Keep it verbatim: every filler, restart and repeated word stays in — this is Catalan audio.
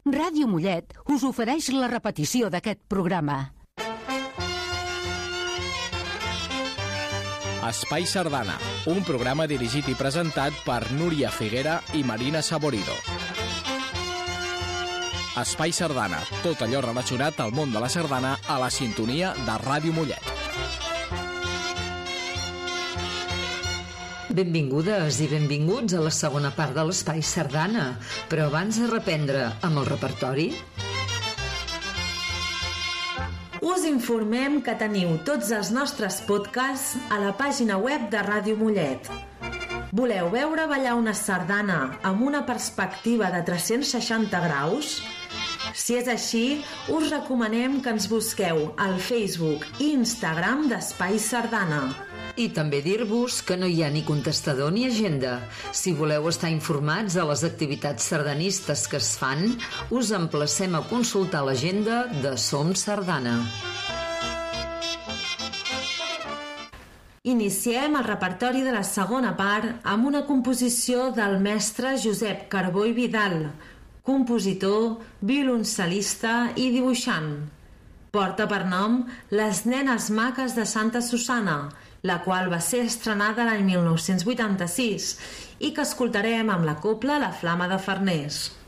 Ràdio Mollet us ofereix la repetició d'aquest programa. Espai Sardana, un programa dirigit i presentat per Núria Figuera i Marina Saborido. Espai Sardana, tot allò relacionat al món de la sardana a la sintonia de Ràdio Mollet. Benvingudes i benvinguts a la segona part de l'Espai Sardana, però abans de reprendre amb el repertori... Us informem que teniu tots els nostres podcasts a la pàgina web de Ràdio Mollet. Voleu veure ballar una sardana amb una perspectiva de tres-cents seixanta graus? Si és així, us recomanem que ens busqueu al Facebook i Instagram d'Espai Sardana. I també dir-vos que no hi ha ni contestador ni agenda. Si voleu estar informats de les activitats sardanistes que es fan, us emplacem a consultar l'agenda de Som Sardana. Iniciem el repertori de la segona part amb una composició del mestre Josep Carbó i Vidal, compositor, violoncel·lista i dibuixant. Porta per nom Les nenes maques de Santa Susanna, la qual va ser estrenada l'any mil nou-cents vuitanta-sis i que escoltarem amb la cobla La Flama de Farners.